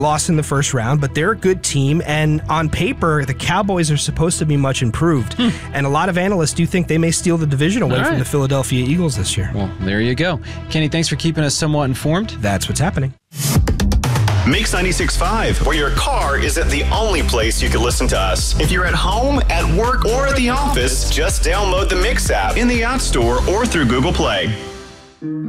lost in the first round, but they're a good team, and on paper, the Cowboys are supposed to be much improved, and a lot of analysts do think they may steal the division away from the Philadelphia Eagles this year. Well, there you go. Kenny, thanks for keeping us somewhat informed. That's what's happening. Mix 96.5, where your car isn't the only place you can listen to us. If you're at home, at work, or at the office, just download the Mix app in the App Store or through Google Play.